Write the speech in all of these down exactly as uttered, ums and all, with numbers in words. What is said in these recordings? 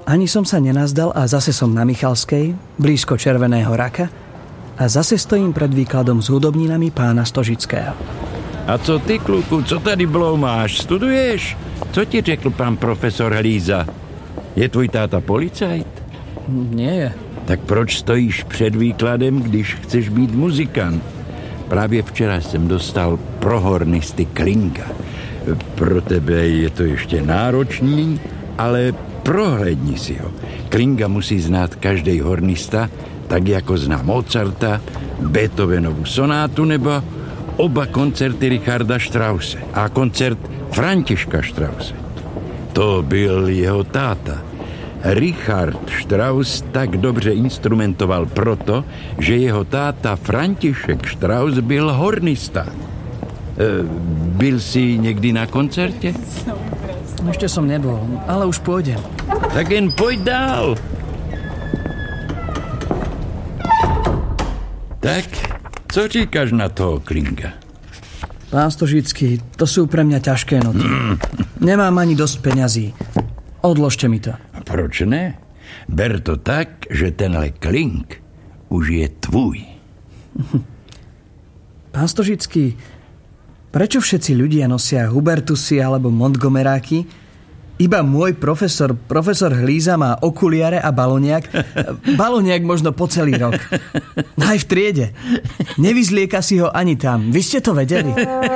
Ani som sa nenazdal a zase som na Michalskej, blízko Červeného raka, a zase stojím pred výkladom s hudobninami pána Stožického. A co ty, kluku, co tady bloumáš? Studuješ? Co ti řekl pan profesor Hlíza? Je tvůj táta policajt? Nie je. Tak proč stojíš před výkladem, když chceš být muzikant? Právě včera jsem dostal pro hornisty Klinga. Pro tebe je to ještě náročný, ale prohlédni si ho. Klinga musí znát každý hornista, tak jako zná Mozarta, Beethovenovu sonátu nebo oba koncerty Richarda Strause a koncert Františka Strause. To byl jeho táta. Richard Strauss tak dobře instrumentoval proto, že jeho táta František Strauss byl hornista. E, byl jsi někdy na koncerte? Ešte som nebol, ale už pôjdem. Tak jen pojď dál. Tak, co říkáš na toho Klinga? Pán Stožický, to sú pre mňa ťažké noty. Mm. Nemám ani dosť peňazí. Odložte mi to. A proč ne? Ber to tak, že tenhle Kling už je tvůj. Pán Stožický, prečo všetci ľudia nosia Hubertusy alebo Montgomeráky? Iba môj profesor, profesor Hlíza má okuliare a baloniak. Baloniak možno po celý rok. Aj v triede. Nevyzlieka si ho ani tam. Vy ste to vedeli?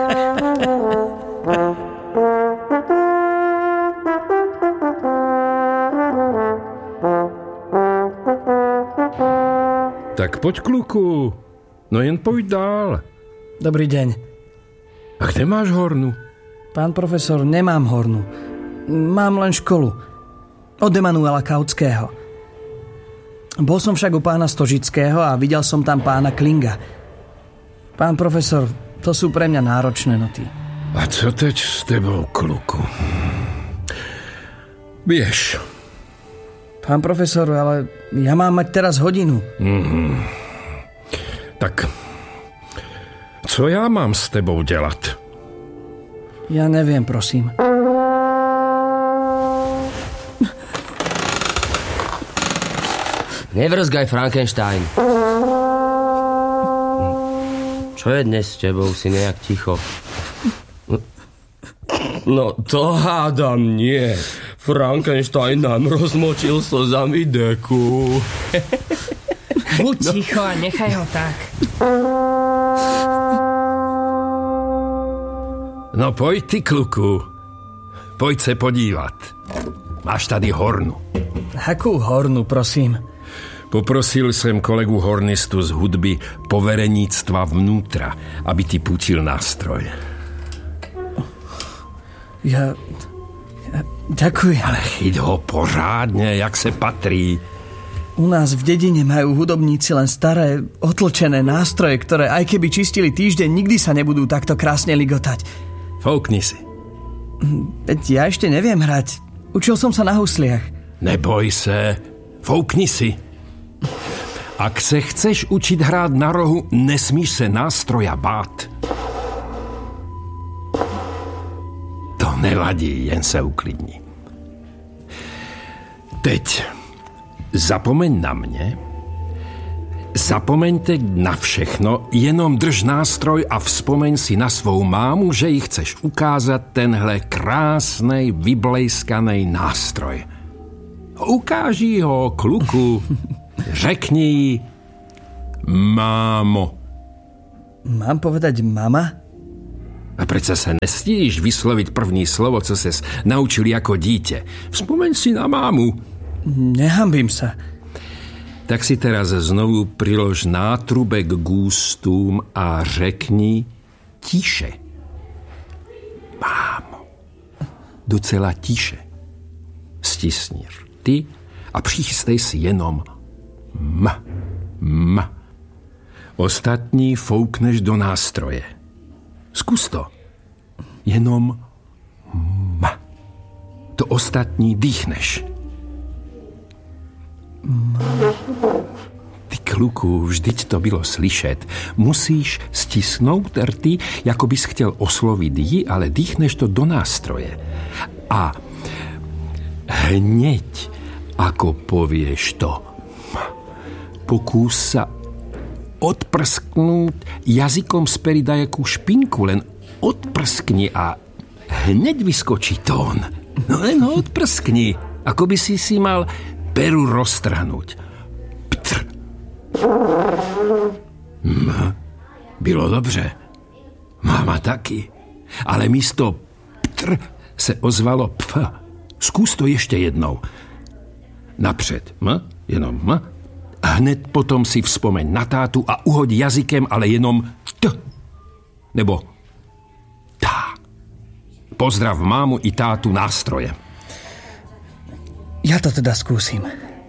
Tak poď, kluku. No jen pojď dál. Dobrý deň. A kde máš hornu? Pán profesor, nemám hornu. Mám len školu. Od Emanuela Kautského. Bol som však u pána Stožického a videl som tam pána Klinga. Pán profesor, to sú pre mňa náročné noty. A co teď s tebou, kluku? Vieš. Pán profesor, ale ja mám mať teraz hodinu. Mm-hmm. Tak, co ja mám s tebou dělat? Ja neviem, prosím. Nevrzgaj, Frankenstein. Čo je dnes s tebou? Si nejak ticho. No to hádam nie. Frankenstein nám rozmočil slzami deku. Buď ticho a nechaj ho tak. No pojď ty, kluku. Pojď se podívat. Máš tady hornu. Akú hornu, prosím? Poprosil jsem kolegu hornistu z hudby povereníctva vnútra, aby ti půjčil nástroj. Ja... ja ďakujem. Ale chyť ho pořádně, jak se patrí. U nás v dedine majú hudobníci len staré, otlčené nástroje, ktoré aj keby čistili týždeň, nikdy sa nebudú takto krásne ligotať. Foukni si. Veď ja ešte neviem hrať. Učil som sa na husliach. Neboj se, foukni si. Ak se chceš učit hrát na rohu, nesmíš se nástroja bát. To nevadí, jen se uklidni. Teď zapomeň na mě, zapomeňte na všechno, jenom drž nástroj a vzpomeň si na svou mámu, že jí chceš ukázat tenhle krásnej, vyblejskanej nástroj. Ukáži ho, kluku. Řekni jí mámo. Mám povedať mama? A přece se nestíš vyslovit první slovo, co ses naučil jako dítě. Vzpomeň si na mámu. Nehambím sa. Tak si teraz znovu prilož nátrubek k ústům a řekni tiše. Mámo. Docela tiše. Stisni rty a přichystej si jenom M. M. Ostatní foukneš do nástroje. Zkus to. Jenom M. To ostatní dýchneš. M. Ty, kluku, vždyť to bylo slyšet. Musíš stisnout rty, jako bys chtěl oslovit ji, ale dýchneš to do nástroje. A hněď ako povieš to. Pokús sa odprsknúť jazykom speri dajakú špinku, len odprskni a hneď vyskočí tón. No len ho odprskni, ako by si si mal peru roztrhnúť. Ptr. Hm, bylo dobře. Máma taky. Ale místo ptr se ozvalo pf. Skús to ešte jednou. Napřed, m? Jenom m? A hned potom si vzpomeň na tátu a uhoď jazykem, ale jenom t. Nebo tá. Pozdrav mámu i tátu nástroje. Ja to teda skúsim.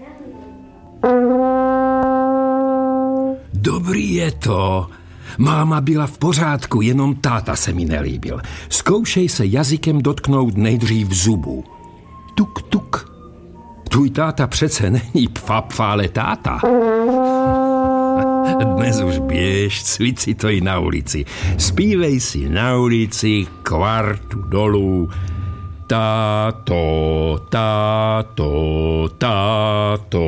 Dobrý je to. Máma byla v pořádku, jenom táta se mi nelíbil. Zkoušej se jazykem dotknout nejdřív zubů. Tuk, tuk. Tvůj táta přece není pfa, pfa, ale táta. Dnes už běž, cvič si to i na ulici. Spívej si na ulici kvartu dolů. Táto, táto, táto.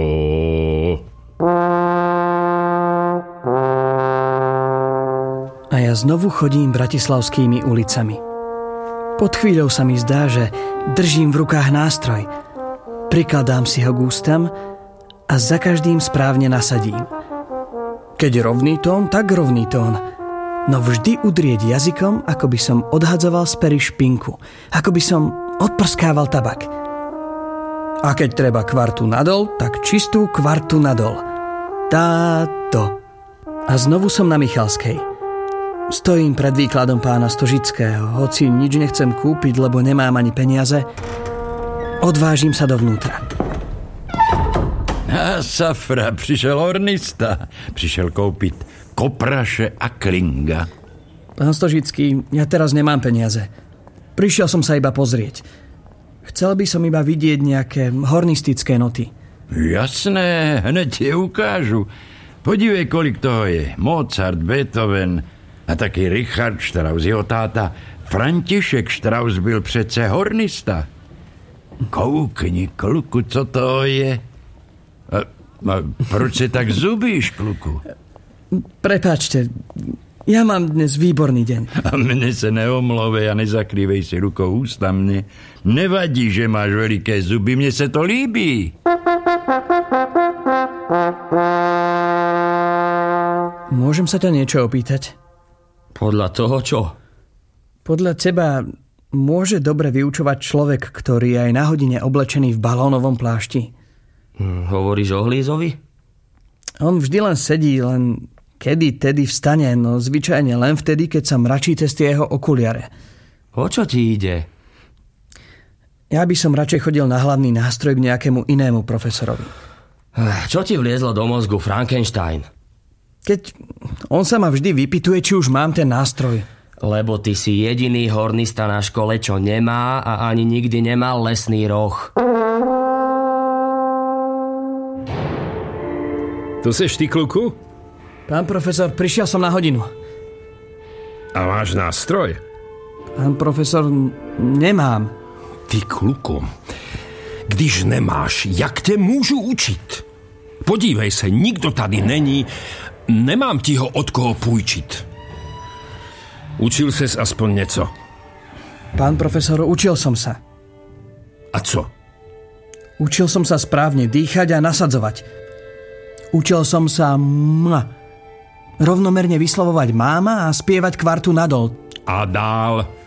A ja znovu chodím bratislavskými ulicami. Pod chvíľou sa mi zdá, že držím v rukách nástroj. Prikladám si ho k ústam a za každým správne nasadím. Keď rovný tón, tak rovný tón. No vždy udrieť jazykom, ako by som odhadzoval z pery špinku. Ako by som odprskával tabak. A keď treba kvartu nadol, tak čistú kvartu nadol. Táto. A znovu som na Michalskej. Stojím pred výkladom pána Stožického, hoci nič nechcem kúpiť, lebo nemám ani peniaze. Odvážim sa dovnútra. A safra, přišel hornista. Přišel koupit kopraše a klinga. Pán Stožický, ja teraz nemám peniaze. Prišiel som sa iba pozrieť. Chcel by som iba vidieť nejaké hornistické noty. Jasné, hned ti ukážu. Podívej, kolik toho je. Mozart, Beethoven a taký Richard Strauss, jeho táta František Strauss byl přece hornista. Koukni, kluku, co to je? A, a proč se tak zubíš, kluku? Prepáčte, ja mám dnes výborný deň. A mne se neomlovej a nezakrývej si rukou ústa mne. Nevadí, že máš veľké zuby, mne se to líbí. Môžem sa ťa niečo opýtať? Podľa toho čo? Podľa teba môže dobre vyučovať človek, ktorý je aj na hodine oblečený v balónovom plášti? Hm, hovoríš o Hlízovi? On vždy len sedí, len kedy tedy vstane, no zvyčajne len vtedy, keď sa mračí cez tie jeho okuliare. O čo ti ide? Ja by som radšej chodil na hlavný nástroj k nejakému inému profesorovi. Čo ti vliezlo do mozgu, Frankenstein? Keď on sa ma vždy vypytuje, či už mám ten nástroj. Lebo ty si jediný hornista na škole, čo nemá a ani nikdy nemal lesný roh. Tu seš ty, kluku? Pán profesor, prišiel som na hodinu. A máš nástroj? Pán profesor, nemám. Ty, kluku, když nemáš, jak tě můžu učit? Podívej se, nikdo tady není, nemám ti ho od koho půjčit. Učil ses aspoň něco? Pán profesor, učil som sa. A co? Učil som sa správne dýchať a nasadzovať. Učil som sa mla, rovnomerne vyslovovať máma a spievať kvartu nadol. A dál?